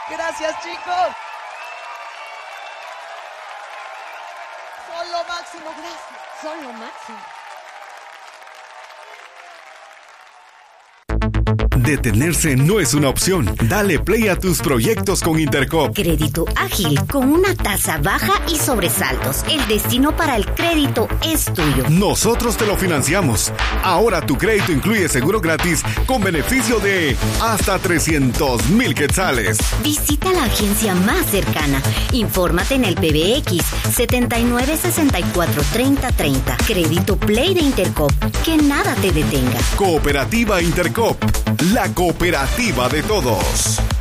Gracias, chicos. Son lo máximo, gracias. Son lo máximo. Detenerse no es una opción. Dale play a tus proyectos con Intercoop. Crédito ágil con una tasa baja y sobresaltos. El destino para el crédito es tuyo. Nosotros te lo financiamos. Ahora tu crédito incluye seguro gratis con beneficio de hasta 300,000 quetzales. Visita la agencia más cercana. Infórmate en el PBX 79 64 30 30. Crédito Play de Intercoop. Que nada te detenga. Cooperativa Intercoop. La cooperativa de todos.